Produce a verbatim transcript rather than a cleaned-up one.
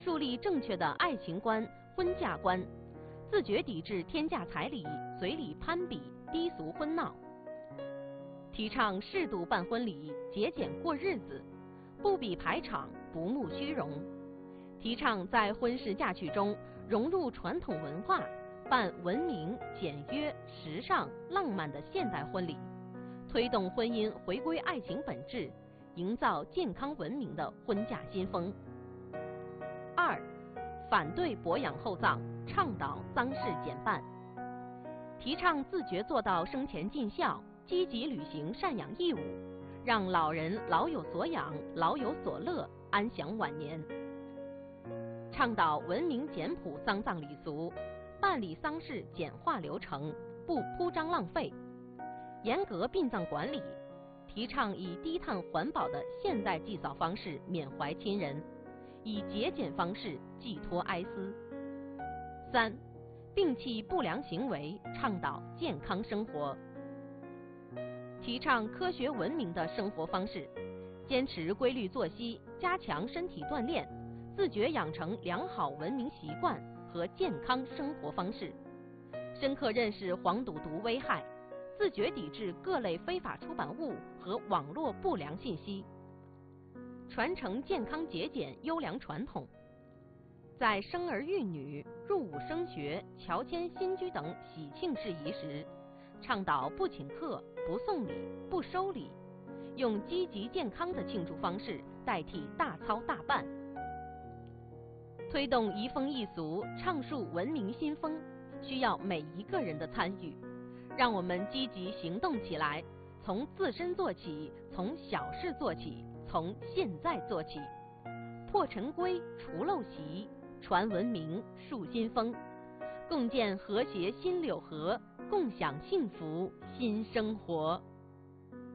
树立正确的爱情观、婚嫁观，自觉抵制天价彩礼、随礼攀比、低俗婚闹，提倡适度办婚礼、节俭过日子，不比排场、不慕虚荣，提倡在婚事嫁娶中融入传统文化，办文明、简约、时尚、浪漫的现代婚礼，推动婚姻回归爱情本质，营造健康文明的婚嫁新风。二、反对博养厚葬，倡导丧事减半，提倡自觉做到生前尽孝，积极履行赡养义务，让老人老有所养、老有所乐，安享晚年。倡导文明简朴丧葬礼俗，办理丧事简化流程，不铺张浪费，严格殡葬管理，提倡以低碳环保的现代祭扫方式缅怀亲人，以节俭方式寄托哀思。三、摒弃不良行为，倡导健康生活，提倡科学文明的生活方式，坚持规律作息，加强身体锻炼，自觉养成良好文明习惯和健康生活方式，深刻认识黄赌毒危害，自觉抵制各类非法出版物和网络不良信息，传承健康节俭优良传统。在生儿育女、入伍升学、乔迁新居等喜庆事宜时，倡导不请客、不送礼、不收礼，用积极健康的庆祝方式代替大操大办，推动移风易俗，倡述文明新风，需要每一个人的参与。让我们积极行动起来，从自身做起，从小事做起，从现在做起，破陈规、除陋习，传文明、树新风，共建和谐新柳河，共享幸福新生活。